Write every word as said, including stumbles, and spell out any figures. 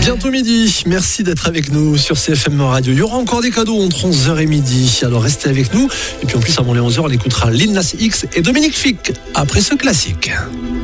Bientôt midi, merci d'être avec nous sur C F M Radio. Il y aura encore des cadeaux entre onze heures et midi, alors restez avec nous. Et puis en plus avant les onze heures, on écoutera Lil Nas X et Dominique Fick après ce classique.